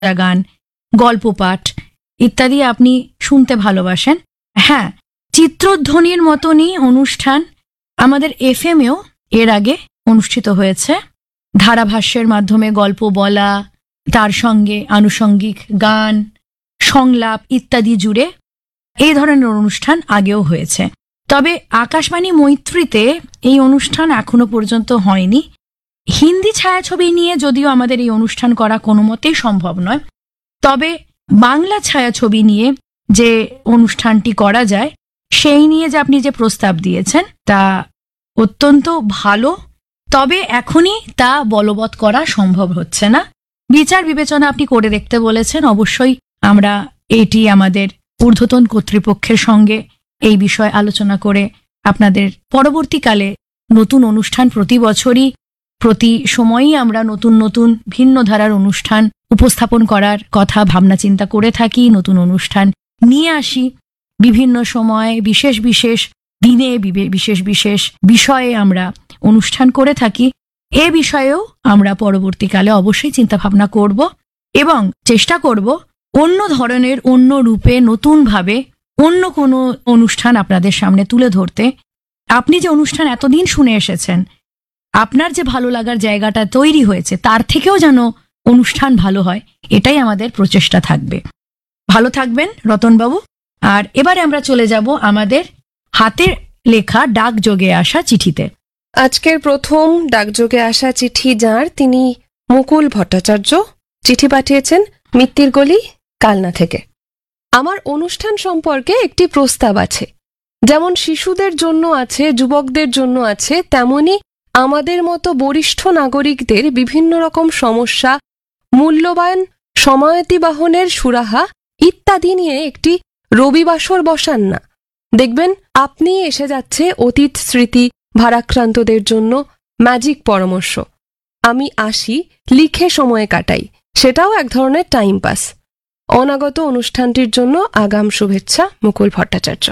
গান, গল্প পাঠ ইত্যাদি আপনি শুনতে ভালোবাসেন। হ্যাঁ, চিত্রধ্বনির মতনই অনুষ্ঠান আমাদের এফএমেও এর আগে অনুষ্ঠিত হয়েছে। ধারাভাষ্যের মাধ্যমে গল্প বলা, তার সঙ্গে আনুষঙ্গিক গান, সংলাপ ইত্যাদি জুড়ে এই ধরনের অনুষ্ঠান আগেও হয়েছে। তবে আকাশবাণী মৈত্রীতে এই অনুষ্ঠান এখনো পর্যন্ত হয়নি। হিন্দি ছায়াছবি নিয়ে যদিও আমাদের এই অনুষ্ঠান করা কোনো মতেই সম্ভব নয়, তবে বাংলা ছায়াছবি নিয়ে যে অনুষ্ঠানটি করা যায় সেই নিয়ে যে আপনি যে প্রস্তাব দিয়েছেন তা অত্যন্ত ভালো। তবে এখনই তা বলবৎ করা সম্ভব হচ্ছে না। বিচার বিবেচনা আপনি করে দেখতে বলেছেন। অবশ্যই আমরা এটি আমাদের ঊর্ধ্বতন কর্তৃপক্ষের সঙ্গে এই বিষয়ে আলোচনা করে আপনাদের পরবর্তীকালে নতুন অনুষ্ঠান প্রতি বছরই প্রতি সময়ই আমরা নতুন নতুন ভিন্ন ধারার অনুষ্ঠান উপস্থাপন করার কথা ভাবনা চিন্তা করে থাকি। নতুন অনুষ্ঠান নিয়ে আসি বিভিন্ন সময়ে, বিশেষ বিশেষ দিনে বিশেষ বিশেষ বিষয়ে আমরা অনুষ্ঠান করে থাকি। এ বিষয়েও আমরা পরবর্তীকালে অবশ্যই চিন্তা ভাবনা করব এবং চেষ্টা করব অন্য ধরনের, অন্য রূপে, নতুনভাবে অন্য কোনো অনুষ্ঠান আপনাদের সামনে তুলে ধরতে। আপনি যে অনুষ্ঠান এতদিন শুনে এসেছেন, আপনার যে ভালো লাগার জায়গাটা তৈরি হয়েছে তার থেকেও যেন অনুষ্ঠান ভালো হয়, এটাই আমাদের প্রচেষ্টা থাকবে। ভালো থাকবেন রতনবাবু। আর এবারে আমরা চলে যাব আমাদের হাতে লেখা ডাকযোগে আসা চিঠিতে। আজকের প্রথম ডাকযোগে আসা চিঠি যার, তিনি মুকুল ভট্টাচার্য। চিঠি পাঠিয়েছেন মিত্তির গলি, কালনা থেকে। আমার অনুষ্ঠান সম্পর্কে একটি প্রস্তাব আছে। যেমন শিশুদের জন্য আছে, যুবকদের জন্য আছে, তেমনি আমাদের মতো বরিষ্ঠ নাগরিকদের বিভিন্ন রকম সমস্যা, মূল্যবান সমায়তিবাহনের সুরাহা ইত্যাদি নিয়ে একটি রবিবাসর বসান না। দেখবেন আপনি এসে যাচ্ছে অতীত স্মৃতি ভারাক্রান্তদের জন্য ম্যাজিক পরামর্শ। আমি আসি, লিখে সময় কাটাই, সেটাও এক ধরনের টাইম পাস। অনাগত অনুষ্ঠানটির জন্য আগাম শুভেচ্ছা, মুকুল ভট্টাচার্য।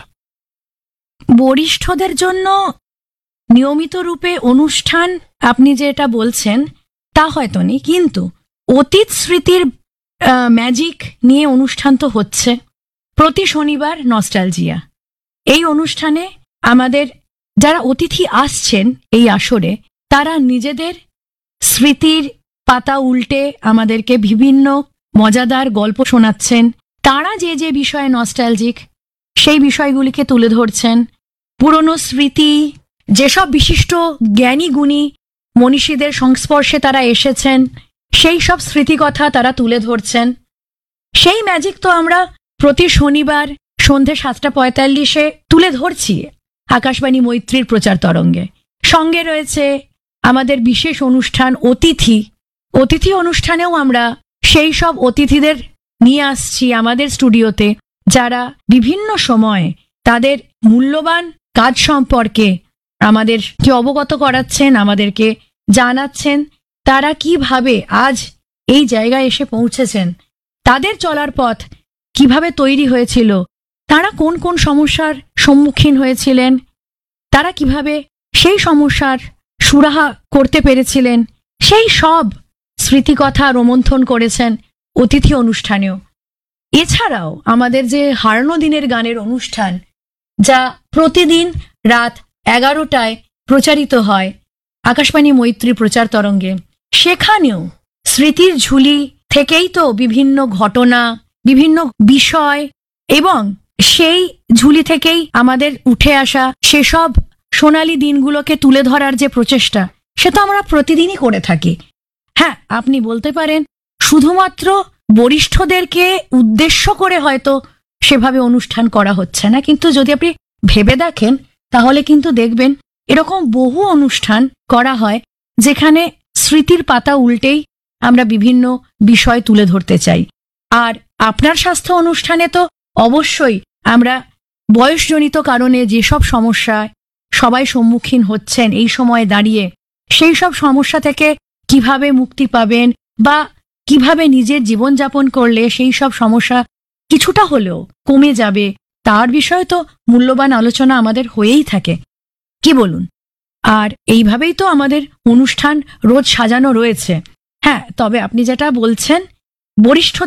বরিষ্ঠদের জন্য নিয়মিত রূপে অনুষ্ঠান আপনি যেটা বলছেন তা হয়তো নেই, কিন্তু অতীত স্মৃতির ম্যাজিক নিয়ে অনুষ্ঠান তো হচ্ছে প্রতি শনিবার। নস্টালজিয়া এই অনুষ্ঠানে আমাদের যারা অতিথি আসছেন এই আসরে, তারা নিজেদের স্মৃতির পাতা উল্টে আমাদেরকে বিভিন্ন মজাদার গল্প শোনাচ্ছেন। তারা যে যে বিষয়ে নস্টালজিক সেই বিষয়গুলিকে তুলে ধরছেন। পুরনো স্মৃতি, যেসব বিশিষ্ট জ্ঞানী গুণী মনীষীদের সংস্পর্শে তারা এসেছেন সেই সব স্মৃতিকথা তারা তুলে ধরছেন। সেই ম্যাজিক তো আমরা প্রতি শনিবার সন্ধে 7:45 তুলে ধরছি আকাশবাণী মৈত্রীর প্রচার তরঙ্গে। সঙ্গে রয়েছে আমাদের বিশেষ অনুষ্ঠান অতিথি। অতিথি অনুষ্ঠানেও আমরা সেই সব অতিথিদের নিয়ে আসছি আমাদের স্টুডিওতে, যারা বিভিন্ন সময়ে তাদের মূল্যবান কাজ সম্পর্কে আমাদেরকে অবগত করাচ্ছেন, আমাদেরকে জানাচ্ছেন তারা কিভাবে আজ এই জায়গায় এসে পৌঁছেছেন, তাদের চলার পথ কিভাবে তৈরি হয়েছিল, তারা কোন কোন সমস্যার সম্মুখীন হয়েছিলেন, তারা কিভাবে সেই সমস্যার সুরাহা করতে পেরেছিলেন, সেই সব স্মৃতিকথা রোমন্থন করেছেন অতিথি অনুষ্ঠানেও। এছাড়াও আমাদের যে হারানো দিনের গানের অনুষ্ঠান, যা প্রতিদিন রাত 11টায় প্রচারিত হয় আকাশবাণী মৈত্রী প্রচার তরঙ্গে, সেখানেও স্মৃতির ঝুলি থেকেই তো বিভিন্ন ঘটনা, বিভিন্ন বিষয় এবং সেই ঝুলি থেকেই আমাদের উঠে আসা সেসব সোনালী দিনগুলোকে তুলে ধরার যে প্রচেষ্টা, সে তো আমরা প্রতিদিনই করে থাকি। হ্যাঁ, আপনি বলতে পারেন শুধুমাত্র বরিষ্ঠদেরকে উদ্দেশ্য করে হয়তো সেভাবে অনুষ্ঠান করা হচ্ছে না, কিন্তু যদি আপনি ভেবে দেখেন তাহলে কিন্তু দেখবেন এরকম বহু অনুষ্ঠান করা হয় যেখানে স্মৃতির পাতা উল্টেই আমরা বিভিন্ন বিষয় তুলে ধরতে চাই। আর আপনার স্বাস্থ্য অনুষ্ঠানে তো অবশ্যই আমরা বয়সজনিত কারণে যেসব সমস্যায় সবাই সম্মুখীন হচ্ছেন এই সময়ে দাঁড়িয়ে, সেই সব সমস্যা থেকে কিভাবে মুক্তি পাবেন বা কিভাবে নিজের জীবনযাপন করলে সেই সব সমস্যা কিছুটা হলেও কমে যাবে, তার বিষয়ে তো মূল্যবান আলোচনা আমাদের হয়েই থাকে, কি বলুন? আর এইভাবেই তো আমাদের অনুষ্ঠান রোজ সাজানো রয়েছে। হ্যাঁ, তবে আপনি যেটা বলছেন বরিষ্ঠ